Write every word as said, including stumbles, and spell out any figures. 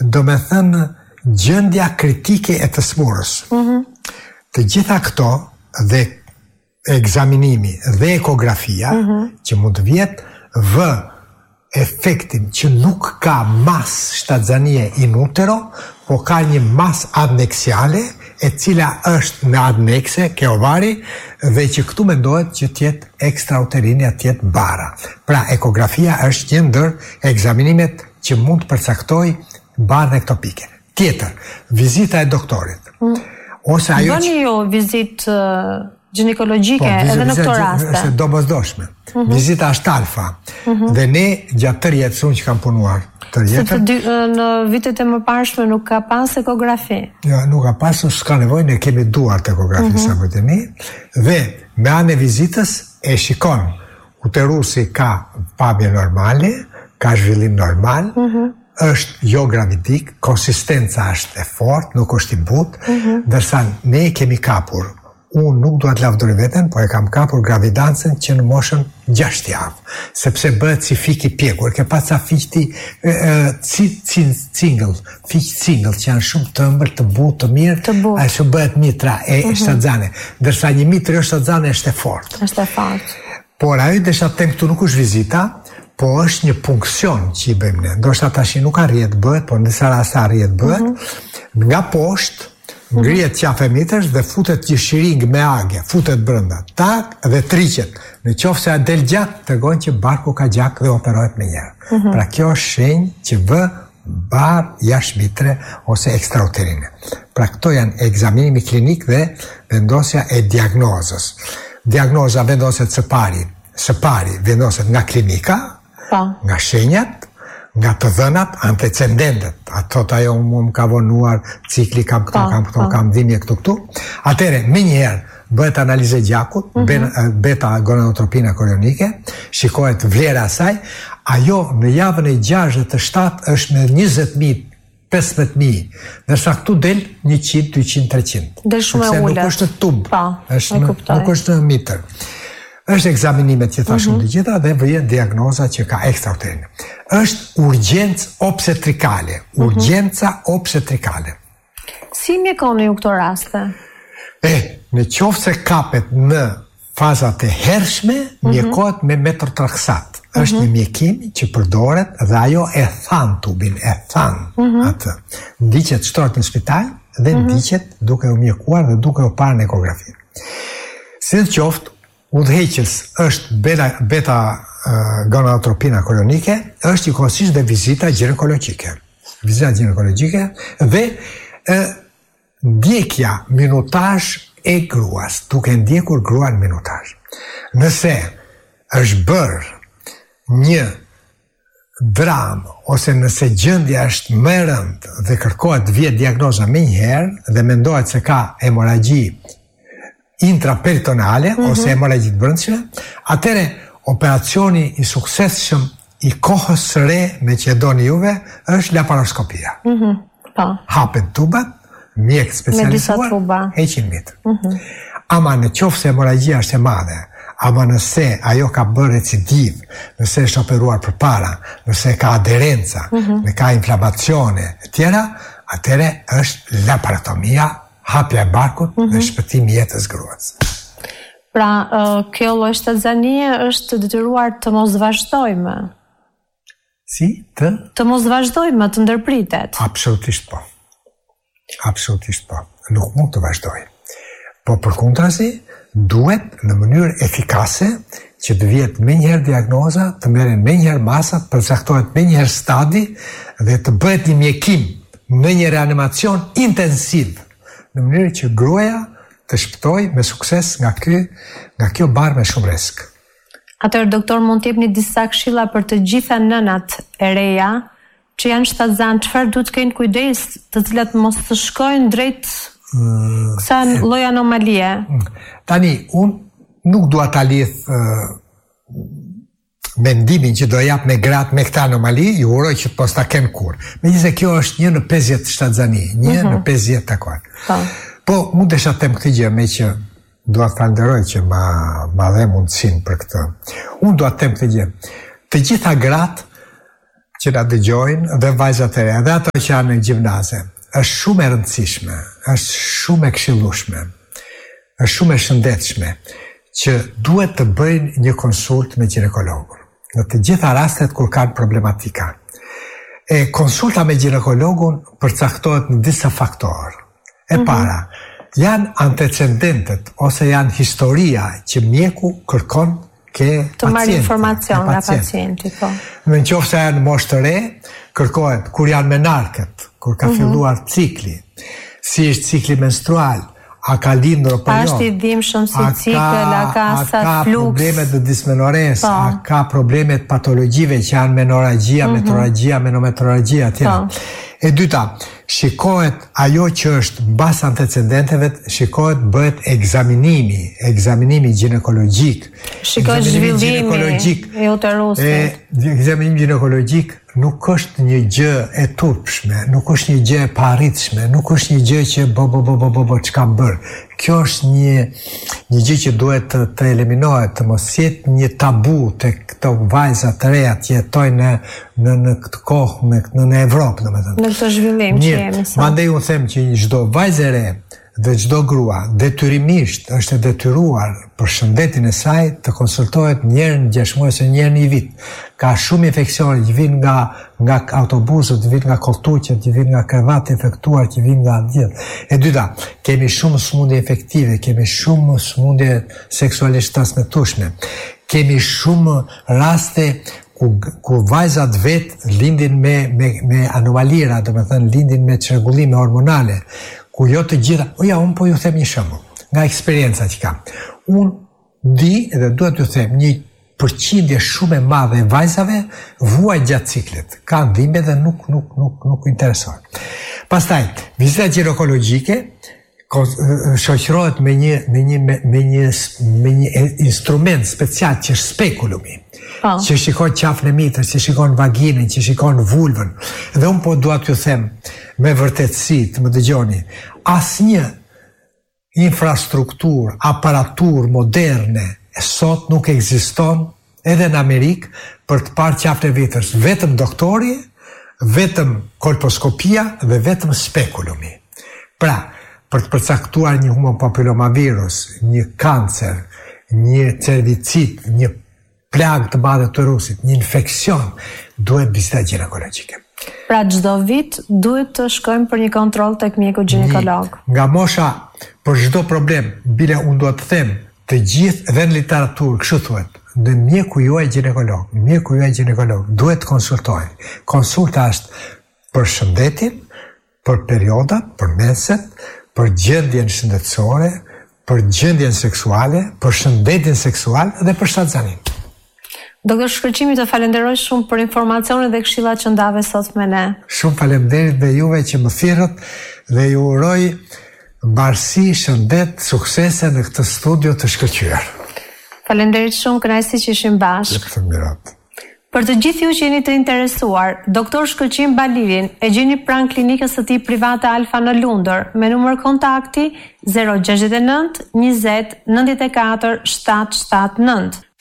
do me thënë gjendja kritike e të smurës. Mm-hmm. Të gjitha këto dhe ekzaminimi dhe ekografia, mm-hmm. që mund të vjetë vë efektin që nuk ka mas shtatzanie in utero, po ka një mas adneksiale, e cila është në adnekse, ke ovari, dhe që këtu mendohet që tjetë ekstrauterini, tjetë bara. Pra, ekografia është një ndër ekzaminimet që mund të përcaktoj barën ektopike. Tjetër, vizita e doktorit. Mm. Ose ajo Bëni ju vizit uh, ginekologjike po, edhe në këto raste? Është domosdoshme. Mm-hmm. Vizita është alfa. Mm-hmm. Dhe ne, gjatë tërë jetës, unë që kam punuar tërë jetën... Se në vitet e më parshme nuk ka pas ekografi? Ja, nuk ka pas, s'ka nevojë, ne kemi duar të ekografi, mm-hmm. sa mëtëni. Dhe me anë e vizitës e shikon, uterusi ka pamje normale, ka zhvillim normal, mm-hmm. është jo gravidik, konsistenca është e fort, nuk është i butë, mm-hmm. dërsa ne kemi kapur. Unë nuk duat lavdori veten, po e kam kapur gravidancën që në moshën gjashtë javë, sepse bëhet si fiki pjekur, ke pas ca fiqti single, fiq single, që janë shumë të ëmbël, të butë, të mirë, a që bëhet mitra e uh-huh. shtatzane, dërsa një mitrë jo shtatzane është e fort. Është e fort. Por ajo desha të tem këtu nuk është vizita, po është një punksion që i bëjmë ne. Ndoshta tash nuk arrihet bëhet, por në disa raste arrihet bëhet, uh-huh. nga poshtë, ngrihet qafe mitësh dhe futet një shiring me agje, futet brenda, tak dhe triqet. Në qoftë se a del gjak, tregon që barku ka gjak dhe operohet me njëherë. Mm-hmm. Pra kjo është shenjë që vë barë jashmitre ose ekstrauterine. Pra këto janë ekzaminimi klinik dhe vendosja e diagnozës. Diagnoza vendoset së pari, së pari vendoset nga klinika, pa. Nga shenjat, nga të dhënat, antecedentet, ato të ajo më më ka vonuar, cikli kam këto, kam këto, kam dhimje këtu këtu. Atere, me njëherë, bëhet analize gjakut, mm-hmm. beta gonadotropina korionike, shikohet vlera asaj, ajo në javën e gjashtë dhe të shtatë është me njëzet mijë, pesëmbëdhjetë mijë, nërsa këtu del njëqind, dyqind, treqind. Del shumë e ullet. Nuk është në tub, pa, është në, nuk është në mitër. Është ekzaminimet që thashëm të gjitha dhe vjen diagnoza që ka ekstrauterinë. Është urgjencë obstetrikale, urgjenca obstetrikale. Si mjekoni ju këto raste? E, në qoftë se kapet në fazat e hershme, mjekohet me metrotraksat. Është një mjekim që përdoret dhe ajo e than tubin, e than atë. Ndiqet shtrohet në spital dhe ndiqet duke u mjekuar dhe duke u parë në ekografi. Si të qoftë, udhëheqës është beta, beta uh, gonadotropina korionike, është i konsish dhe vizita ginekologjike. Vizita ginekologjike dhe uh, ndjekja minutazh e gruas, duke ndjekur gruan minutazh. Nëse është bërë një dram, ose nëse gjendja është më e rëndë dhe kërkohet vjet diagnoza më njëherë dhe mendohet se ka hemoragji intraperitonale, mm-hmm. ose hemoragji të brendshme, atëre operacioni i suksesshëm i kohës së re me që e doni juve është laparoskopia. Mm-hmm. Pa. Hapen tubat, mjek specializuar, heqin mitër. Mm-hmm. Ama në qoftë se hemorragjia është e madhe, ama nëse ajo ka bërë recidiv, nëse është operuar përpara, nëse ka aderenca, mm-hmm. nëse ka inflamacione e tjera, atëre është laparotomia, hapja e barkut mm-hmm. dhe shpëtimi jetës gruas. Pra, uh, kjo lloj shtatzanie është detyruar të mos vazhdojmë. Si? Të? Të mos vazhdojmë, të ndërpritet. Absolutisht po. Absolutisht po. Nuk mund të vazhdojë. Po përkundrazi, duhet në mënyrë efikase që të vjet me njëherë diagnoza, të merren me njëherë masat, përcaktohet me njëherë stadi dhe të bëhet një mjekim në një reanimacion intensiv, në mënyrë që gruaja të shpëtoj me sukses nga ky, nga kjo barë me shumë risk. Atëherë, doktor, mund të jepni disa këshilla për të gjitha nënat e reja që janë shtatzan, çfarë duhet të kenë kujdes, të cilat mos të shkojnë drejt mm, kësaj lloj anomalie? Tani, unë nuk dua ta lidh uh, mendimin që do jap me gratë me këtë anomali, ju uroj që të mos ta kenë kurrë. Megjithëse kjo është një në pesëdhjetë shtatzani, një mm-hmm. në pesëdhjetë takon. Po. Po, mund të shatem këtë gjë me që dua të falenderoj që ma ma dhe mundësinë për këtë. Unë dua të them këtë gjë. Të gjitha gratë që na dëgjojnë dhe vajzat e reja, dhe ato që janë në gjimnaze. Është shumë e rëndësishme, është shumë e këshillueshme, është shumë e shëndetshme që duhet të bëjnë një konsult me ginekologun. Në të gjitha rastet kur kanë problematika. E konsulta me ginekologun përcaktohet në disa faktorë. E para, janë antecedentet ose janë historia që mjeku kërkon ke të marrë informacion nga pacienti. pacienti, po. Në qoftë se janë moshë të re, kërkohet kur janë menarkët, kur ka filluar cikli, si është cikli menstrual, a ka lindur apo jo? A është i dhimbshëm si cikël, a ka sa ka fluks? problemet të dismenores, Po. a ka problemet patologjive që janë menoragjia, metroragjia, menometroragjia, tjera. Po. E dyta, shikohet ajo që është mbas antecedenteve, shikohet bëhet ekzaminimi, ekzaminimi ginekologjik. Shikohet zhvillimi i uterusit. E ekzaminimi ginekologjik nuk është një gjë e turpshme, nuk është një gjë e paarritshme, nuk është një gjë që bo bo bo bo bo bo çka bër. Kjo është një një gjë që duhet të, të eliminohet, të mos jetë një tabu tek këto vajza të reja që jetojnë në në në këtë kohë në në, në Evropë, domethënë. Në këtë zhvillim që jemi sot. Mandej unë them që çdo vajzë e re dhe çdo grua detyrimisht është e detyruar për shëndetin e saj të konsultohet një herë në gjashtë muaj ose një herë në vit. Ka shumë infeksione që vijnë nga nga autobusët, vijnë nga koltuqet, që vijnë nga krevat infektuar, që vijnë nga gjithë. E dyta, kemi shumë sëmundje infektive, kemi shumë sëmundje seksualisht transmetueshme. Kemi shumë raste ku, ku vajzat vetë lindin me, me, me anomalira, do me thënë lindin me çrregullime hormonale, ku jo të gjitha, o ja, unë po ju them një shembull, nga eksperienca që kam. Unë di dhe duhet ju them një përqindje shumë e madhe e vajzave vuaj gjatë ciklit. Kanë dhimbje dhe nuk nuk nuk nuk interesojnë. Pastaj, vizita ginekologjike shoqërohet me një me një me, me një me një instrument special që është spekulumi. Po. Që shikon qafën e mitës, që shikon vaginën, që shikon vulvën. Dhe unë po dua t'ju them me vërtetësi, të më dëgjoni, asnjë infrastrukturë, aparaturë moderne sot nuk ekziston edhe në Amerikë për të parë qafën e vitës. Vetëm doktori, vetëm kolposkopia dhe vetëm spekulumi. Pra, për të përcaktuar një humopapillomavirus, një kancer, një cervicit, një plagë të madhe të uterusit, një infeksion, duhet vizita ginekologjike. Pra çdo vit duhet të shkojmë për një kontroll tek mjeku ginekolog. Nga mosha për çdo problem, bile unë duhet të them, të gjithë dhe në literaturë kështu thuhet, në mjeku juaj ginekolog, mjeku juaj ginekolog duhet të konsultojnë. Konsulta është për shëndetin, për periodat, për menset, për gjendjen shëndetësore, për gjendjen seksuale, për shëndetin seksual dhe për shtatzanin. Doktor Shkëlqimi, të falenderoj shumë për informacionet dhe këshillat që ndave sot me ne. Shumë faleminderit dhe juve që më thirrët dhe ju uroj mbarësi, shëndet, suksese në këtë studio të shkëlqyer. Faleminderit shumë, kënaqësi që ishim bashkë. Të mirat. Për të gjithë ju që jeni të interesuar, doktor Shkëlqim Balirin e gjeni pranë klinikës së tij private Alfa në Lundër me numër kontakti zero gjashtëdhjetë e nëntë njëzet nëntëdhjetë e katër shtatësto shtatëdhjetë e nëntë.